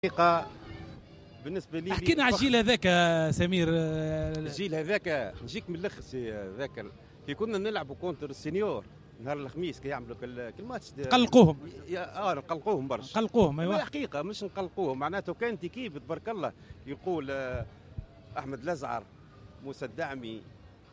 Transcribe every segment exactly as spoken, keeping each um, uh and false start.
حقيقة بالنسبة لي احكي لنا على الجيل هذاك سمير. الجيل هذاك نجيك من الاخر سي ذاكر كي كنا نلعبوا كونتر السينيور نهار الخميس كي يعملوا كل ماتش قلقوهم اه نقلقوهم برشا قلقوهم ايوا حقيقة مش نقلقوهم معناته كانت كيف تبارك الله يقول آه احمد لزعر موسى الدعمي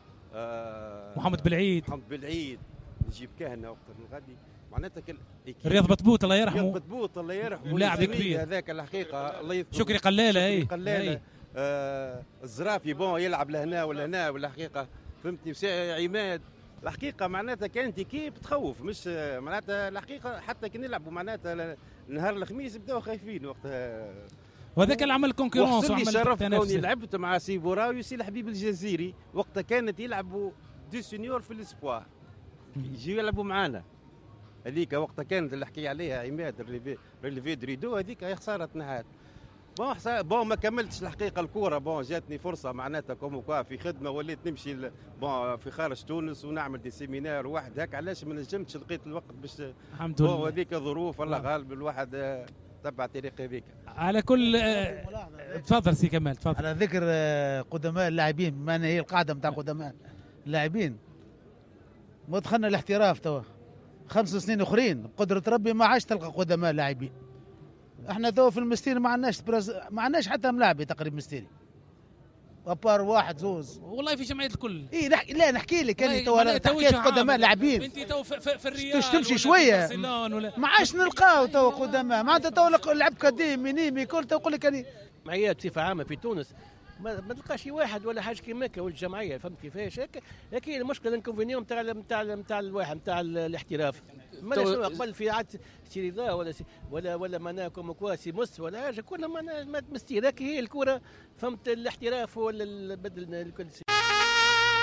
آه محمد بالعيد محمد بالعيد نجيب كهنه وقت الغدي معناتها كل رياض بطبوط الله يرحمه رياض بطبوط الله يرحمه لاعب كبير هذاك الحقيقه الله يذكره شكري قلاله اي قلاله آه الزرافي بون يلعب لهنا ولا هنا ولا حقيقه فهمتني عماد الحقيقه معناتها كانت كيف تخوف مش معناتها الحقيقه حتى كي نلعبوا معناتها نهار الخميس بداو خايفين وقتها وهذاك العمل كونكورونس وعمل شرف كوني لعبت مع سي بوراوي وسي الحبيب الجزيري وقتها كانت يلعبوا دي سينيور في الاسبوع يجيو يلعبوا معانا هذيك وقتها كانت اللي حكي عليها عماد ريليفي ريليفي دريدو هذيك هي خساره نهات بون حسا بون ما كملتش الحقيقه الكوره بون جاتني فرصه معناتها كوم في خدمه وليت نمشي بون في خارج تونس ونعمل دي سيمينار واحد هكا علاش ما نجمتش لقيت الوقت باش الحمد لله بون هذيك ظروف الله غالب الواحد تبع طريق هذيك على كل تفضل سي كمال تفضل. على ذكر قدماء اللاعبين بما ان هي القاعده نتاع قدماء اللاعبين ما دخلنا الاحتراف توا خمس سنين اخرين بقدره ربي ما عادش تلقى قدماء لاعبين. احنا توا في المستيري ما عندناش ما عندناش حتى ملاعبي تقريبا مستيري ابار واحد زوز والله في جمعيه الكل. اي نحكي لا نحكي لك انا توا تحكيت قدماء لاعبين انت تو في, في الرياض تمشي شويه ما عادش نلقاو توا قدماء معناتها توا لعب قديم مينيمي كل تقول لك انا جمعيات بصفه عامه في تونس ما, ما تلقاش واحد ولا حاجه كيما هكا والجمعيه فهمت كيفاش هكا لكن المشكله الانكونفينيون نتاع نتاع نتاع الواحد نتاع الاحتراف ما تو... قبل في عاد سي رضا ولا سي ولا ولا مناكم كواسي مس ولا حاجه كنا ما مستير هي الكره فهمت الاحتراف ولا بدل الكل